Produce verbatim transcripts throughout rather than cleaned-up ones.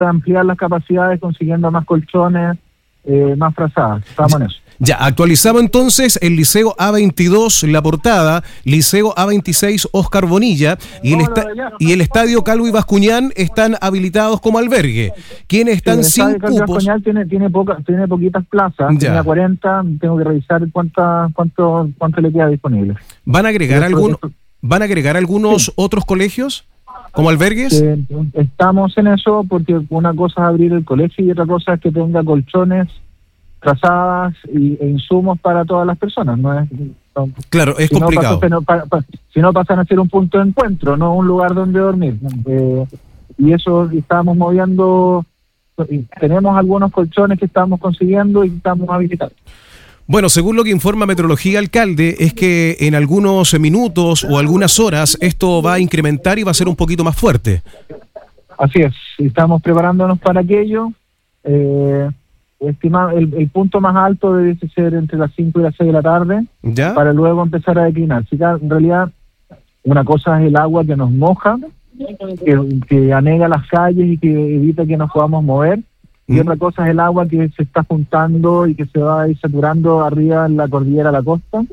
ampliar las capacidades consiguiendo más colchones, eh, más frazadas. Estamos en eso. Ya, actualizamos entonces el Liceo A veintidós, La Portada, Liceo A veintiséis, Oscar Bonilla, y el, esta- y el Estadio Calvo y Bascuñán están habilitados como albergue. Quienes están Sí, el sin estadio cupos... Bascuñán tiene, tiene, poca, tiene poquitas plazas, Ya. tenía cuarenta, tengo que revisar cuánta, cuánto, cuánto le queda disponible. ¿Van a agregar, Pero, algún, pero, ¿van a agregar algunos Sí. otros colegios como albergues? Eh, estamos en eso porque una cosa es abrir el colegio y otra cosa es que tenga colchones, trazadas y, e insumos para todas las personas. No es, no, Claro, es si no complicado. pasa- no, pa- pa- si no pasan a ser un punto de encuentro, no un lugar donde dormir. Eh, y eso estábamos moviendo, y tenemos algunos colchones que estamos consiguiendo y estamos habilitando. Bueno, según lo que informa Meteorología, alcalde, es que en algunos minutos o algunas horas esto va a incrementar y va a ser un poquito más fuerte. Así es, estamos preparándonos para aquello. Eh, estima, el, el punto más alto debe ser entre las cinco y las seis de la tarde, ¿Ya? para luego empezar a declinar. Así que en realidad una cosa es el agua que nos moja, que, que anega las calles y que evita que nos podamos mover, y Mm. otra cosa es el agua que se está juntando y que se va a ir saturando arriba en la cordillera a la costa,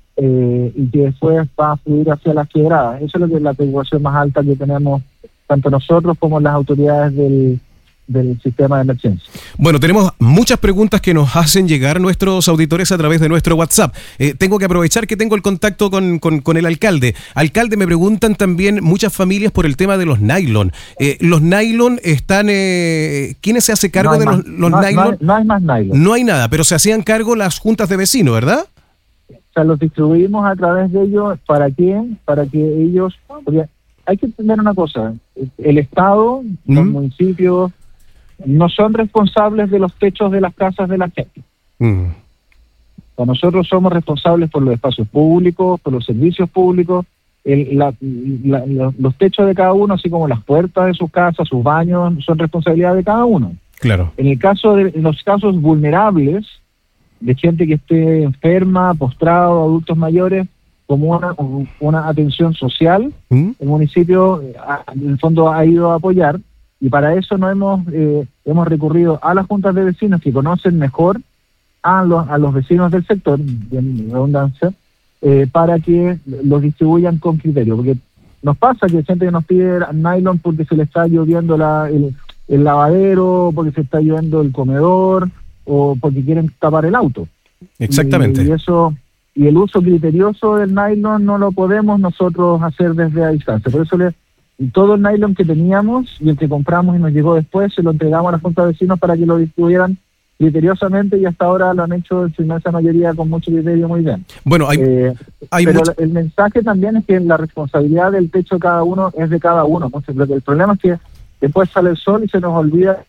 eh, y que después va a fluir hacia las quebradas. Eso es lo que es la preocupación más alta que tenemos tanto nosotros como las autoridades del, del sistema de emergencia. Bueno, tenemos muchas preguntas que nos hacen llegar nuestros auditores a través de nuestro WhatsApp. Eh, tengo que aprovechar que tengo el contacto con, con, con el alcalde. Alcalde, me preguntan también muchas familias por el tema de los nylon. Eh, los nylon están... Eh, ¿Quiénes se hace cargo No hay de más- los, los no, nylon? no hay, no hay más nylon. No hay nada, pero se hacían cargo las juntas de vecinos, ¿verdad? O sea, los distribuimos a través de ellos. ¿Para qué? Para que ellos... Porque hay que entender una cosa. El Estado, los Mm. municipios, no son responsables de los techos de las casas de la gente. Mm. O sea, nosotros somos responsables por los espacios públicos, por los servicios públicos, el, la, la, la, los techos de cada uno, así como las puertas de sus casas, sus baños, son responsabilidad de cada uno. Claro. En el caso de en los casos vulnerables, de gente que esté enferma, postrado, adultos mayores, como una, una atención social, ¿Mm? el municipio eh, ha- en el fondo ha ido a apoyar, y para eso no hemos eh, hemos recurrido a las juntas de vecinos que conocen mejor a los a los vecinos del sector, en redundancia, eh, para que los distribuyan con criterio, porque nos pasa que hay gente que nos pide nylon porque se le está lloviendo la, el, el lavadero, porque se está lloviendo el comedor, o porque quieren tapar el auto. Exactamente. Y, y eso y el uso criterioso del nylon no lo podemos nosotros hacer desde a distancia. Por eso le, todo el nylon que teníamos y el que compramos y nos llegó después, se lo entregamos a la Junta de Vecinos para que lo distribuyeran criteriosamente, y hasta ahora lo han hecho en su inmensa mayoría con mucho criterio, muy bien. Bueno, hay, Eh, hay pero mucha- el mensaje también es que la responsabilidad del techo de cada uno es de cada uno. Mucho, pero el problema es que después sale el sol y se nos olvida.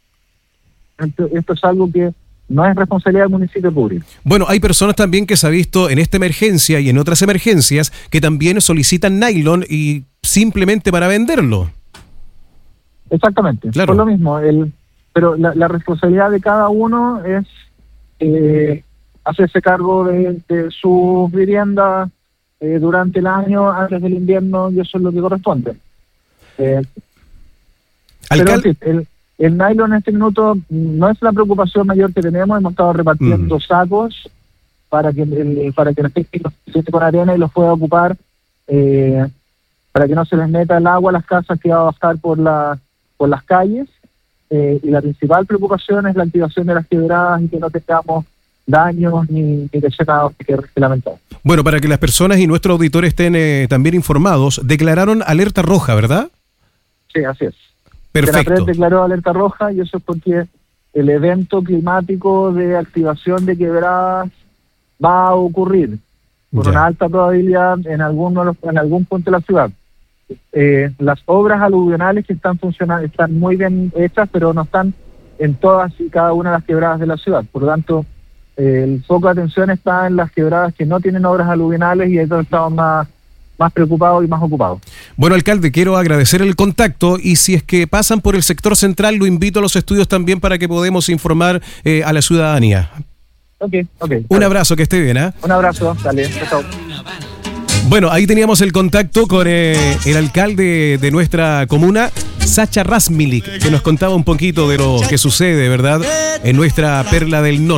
Esto, esto es algo que no es responsabilidad del municipio cubrir. Bueno, hay personas también que se ha visto en esta emergencia y en otras emergencias que también solicitan nylon y simplemente para venderlo. Exactamente, Claro. por lo mismo. El, pero la, la responsabilidad de cada uno es eh, hacerse cargo de, de sus viviendas eh, durante el año, antes del invierno, y eso es lo que corresponde. Eh, Alcal- Pero sí, el, el nylon en este minuto no es la preocupación mayor que tenemos. Hemos estado repartiendo Mm. sacos para que el, para que la gente los siente con arena y los pueda ocupar, eh, para que no se les meta el agua a las casas que va a bajar por la por las calles. Eh, y la principal preocupación es la activación de las quebradas y que no tengamos daños ni, ni lesionados, que es lamentable. Bueno, para que las personas y nuestros auditores estén eh, también informados, declararon alerta roja, ¿verdad? Sí, así es. Perfecto. Senapred declaró alerta roja, y eso es porque el evento climático de activación de quebradas va a ocurrir con Ya. una alta probabilidad en alguno, en algún punto de la ciudad. Eh, las obras aluvionales que están funcionando están muy bien hechas, pero no están en todas y cada una de las quebradas de la ciudad. Por lo tanto, eh, el foco de atención está en las quebradas que no tienen obras aluvionales, y ahí es donde estamos más, más preocupados y más ocupados. Bueno, alcalde, quiero agradecer el contacto, y si es que pasan por el sector central, lo invito a los estudios también para que podamos informar eh, a la ciudadanía. Ok, ok. Un abrazo, que esté bien, ¿eh? Un abrazo, dale, chao. Bueno, ahí teníamos el contacto con eh, el alcalde de nuestra comuna, Sacha Rasmilik, que nos contaba un poquito de lo que sucede, ¿verdad?, en nuestra perla del norte.